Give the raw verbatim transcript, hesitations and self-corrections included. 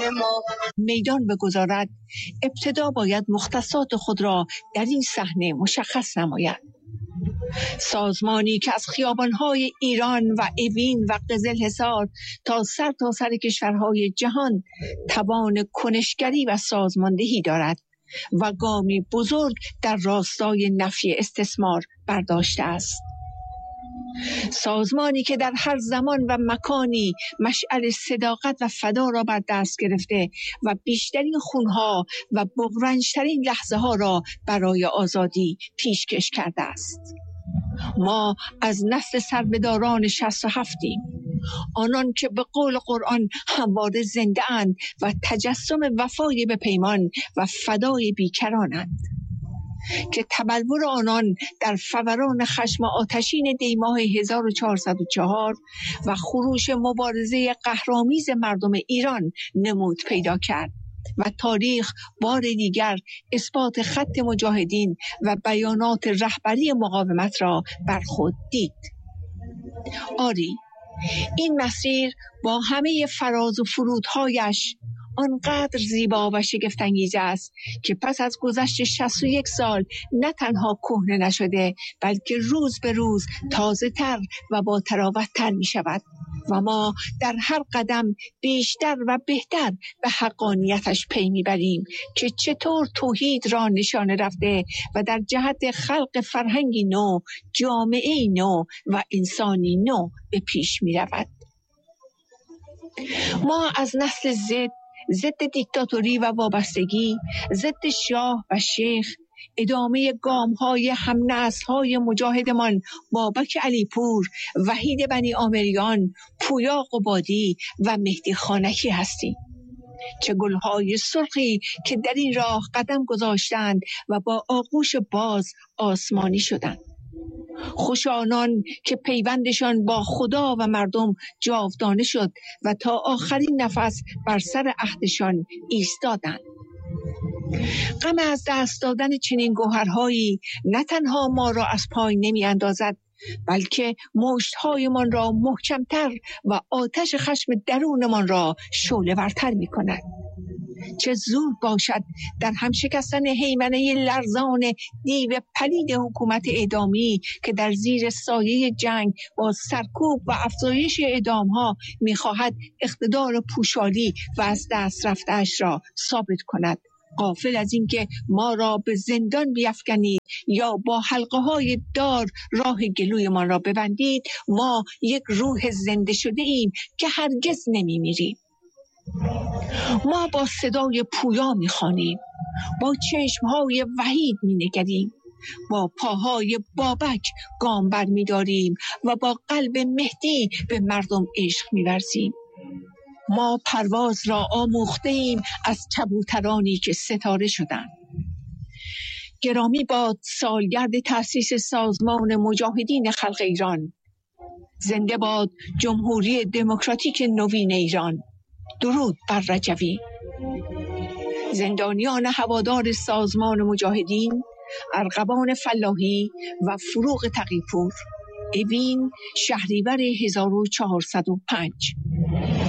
ایران ما میدان بگذارد، ابتدا باید مختصات خود را در این صحنه مشخص نماید. سازمانی که از خیابان‌های ایران و اوین و قزلحصار تا سر تا سر کشورهای جهان توان کنشگری و سازماندهی دارد و گامی بزرگ در راستای نفی استثمار برداشته است. سازمانی که در هر زمان و مکانی مشعل صداقت و فدا را بر دست گرفته و بیشترین خونها و بغرنج‌ترین لحظه ها را برای آزادی پیشکش کرده است. ما از نسل سربداران شصت و هفتیم، آنان که به قول قرآن همواره زنده اند و تجسم وفای به پیمان و فدای بیکرانند، که تبلور آنان در فوران خشم آتشین دیماه هزار و چهارصد و چهار و خروش مبارزه قهرآمیز مردم ایران نمود پیدا کرد و تاریخ بار دیگر اثبات خط مجاهدین و بیانات رهبری مقاومت را بر خود دید. آری، این مسیر با همه فراز و فرودهایش آنقدر زیبا و شگفت‌انگیز است که پس از گذشت شصت و یک سال نه تنها کهنه نشده، بلکه روز به روز تازه تر و با تراوت تر می شود و ما در هر قدم بیشتر و بهتر به حقانیتش پی میبریم که چطور توحید را نشانه رفته و در جهت خلق فرهنگی نو، جامعه نو و انسانی نو به پیش می رود. ما از نسل زد، ضد دیکتاتوری و وابستگی، ضد شاه و شیخ، ادامه گام‌های هم‌نسل‌های مجاهدمان بابک علیپور، وحید بنی آمریان، پویا قبادی و مهدی خانکی هستیم. چه گل‌های سرخی که در این راه قدم گذاشتند و با آغوش باز آسمانی شدند. خوش آنان که پیوندشان با خدا و مردم جاودانه شد و تا آخرین نفس بر سر عهدشان ایستادند. غم از دست دادن چنین گوهرهایی نه تنها ما را از پای نمی اندازد، بلکه مشت‌هایمان را محکمتر و آتش خشم درونمان را شعله ورتر می کند. چه زود باشد در هم شکستن هیمنه لرزان دیو پلید حکومت اعدامی که در زیر سایه جنگ با سرکوب و افزایش اعدامها می‌خواهد اقتدار پوشالی و از دست رفته‌اش را ثابت کند، غافل از اینکه ما را به زندان بیفکنید یا با حلقه‌های دار راه گلویمان را ببندید. ما یک روح زنده شده ایم که هرگز نمی‌میریم. ما با صدای پویا می‌خوانیم، با چشم‌های وحید می‌نگریم، با پاهای بابک گام بر می‌داریم و با قلب مهدی به مردم عشق می‌ورزیم. ما پرواز را آموخته ایم از کبوترانی که ستاره شدند. گرامی باد سالگرد تأسیس سازمان مجاهدین خلق ایران. زنده باد جمهوری دموکراتیک نوین ایران. درود بر رجوی. زندانیان هوادار سازمان مجاهدین، ارغوان فلاحی و فروغ تقی‌پور، اوین، شهریور هزار و چهارصد و پنج.